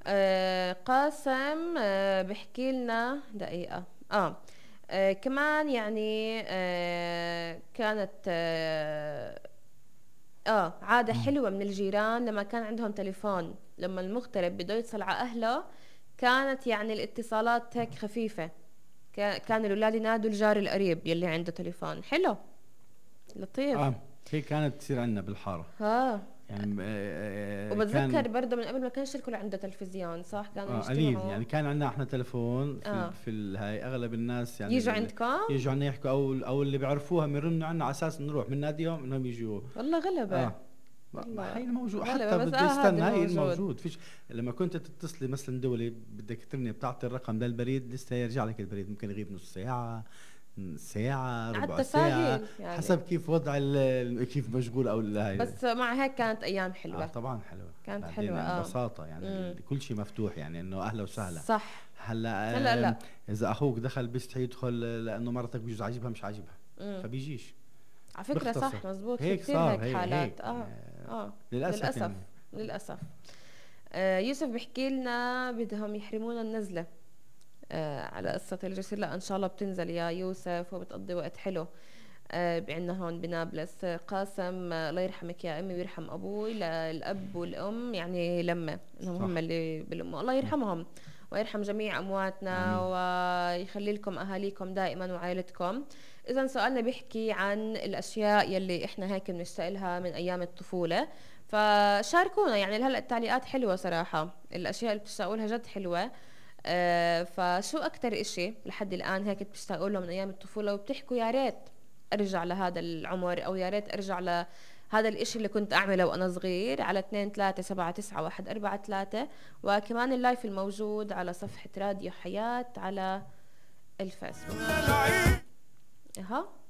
قاسم بحكي لنا دقيقة. كمان يعني كانت عادة مم. حلوة من الجيران لما كان عندهم تليفون، لما المغترب بده يتصل على أهله كانت يعني الاتصالات هيك خفيفة. كان الأولاد ينادوا الجار القريب يلي عنده تليفون حلو لطيف. اه، هي كانت تصير عندنا بالحاره. ها. يعني كان وبتذكر برضه من قبل ما كانش الكل عنده تلفزيون، صح؟ كانوا قليل، يجتمعوا. يعني كان عندنا احنا تلفون اه هاي اغلب الناس يعني يجوا عندكم. يجوا عنا يحكوا، او اللي بيعرفوها بيرنوا عنا على اساس نروح بنناديهم انهم يجوا. والله غلبة. اه، والله هي الموجود غلبة، حتى بس بده هذا يستنى، هي موجود. الموجود فيش. لما كنت تتصلي مثلا دولي بدك ترني بتعطي الرقم للبريد، لسه يرجع لك البريد، ممكن يغيب نص ساعة، ساعة، على ربع ساعة، التساهيل حسب يعني. كيف وضع كيف مشغول او هاي. بس مع هيك كانت ايام اه حلوة. طبعا حلوة، كانت بعدين حلوة البساطة يعني امم كل شيء مفتوح، يعني انه اهلا وسهلا. صح. هلا هلا لا. اذا اخوك دخل بيستحي يدخل لانه مرتك بيجوز عاجبها مش عاجبها، امم فبيجيش. على فكرة بيختصر، صح مزبوط، في هيك كتير صار، هيك هيك حالات. للاسف للأسف. يعني. للأسف. يوسف بحكي لنا بدهم يحرمونا النزلة. على قصة الجسر، لا إن شاء الله بتنزل يا يوسف وبتقضي وقت حلو. بعنا هون بنابلس. قاسم الله يرحمك يا أمي ويرحم أبوي، الأب والأم يعني لما إنهم هم صح. اللي بالأم، الله يرحمهم ويرحم جميع أمواتنا امين. ويخلي لكم أهاليكم دائما وعائلتكم. إذا سؤالنا بيحكي عن الأشياء يلي إحنا هيك بنشتاق لها من أيام الطفولة، فشاركونا يعني. هلا التعليقات حلوة صراحة، الأشياء اللي بتشتاقوا لها جد حلوة. فشو أكتر إشي لحد الآن هيك بتشتاقوا له من أيام الطفولة وبتحكوا يا ريت أرجع لهذا العمر، أو يا ريت أرجع لهذا الإشي اللي كنت أعمله وأنا صغير؟ على 2 3 7 9 1 4 3. وكمان اللايف الموجود على صفحة راديو حياة على الفيسبوك. اها